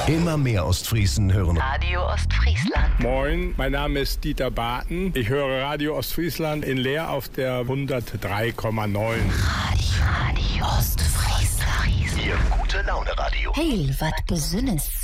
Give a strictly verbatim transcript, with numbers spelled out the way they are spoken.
Immer mehr Ostfriesen hören Radio Ostfriesland. Moin, mein Name ist Dieter Barten. Ich höre Radio Ostfriesland in Leer auf der hundertdrei Komma neun. Radio, Radio Ostfriesland. Ihr gute Laune Radio. Hey, wat Besonnes.